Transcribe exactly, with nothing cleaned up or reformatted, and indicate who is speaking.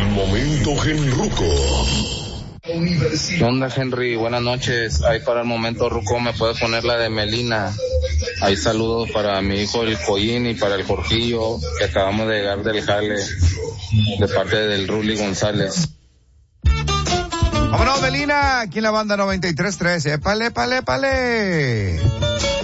Speaker 1: Momento Genruco.
Speaker 2: ¿Qué onda, Henry? Buenas noches. Ahí para el momento Ruco me puedes poner la de Melina. Ahí saludos para mi hijo el Coyín y para el Jorgillo, que acabamos de llegar del jale, de parte del Ruli González.
Speaker 3: Vámonos, Melina, aquí en la banda noventa y tres tres. Épale, épale, épale.